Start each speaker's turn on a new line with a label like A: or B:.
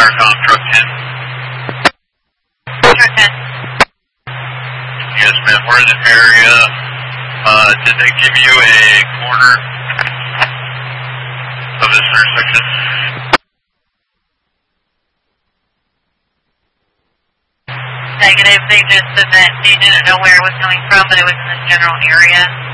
A: Northbound truck 10.
B: Truck 10.
A: Yes, ma'am. We're in the area. Did they give you a corner of this intersection?
B: Negative. They just said that they didn't know where it was coming from, but it was in this general area.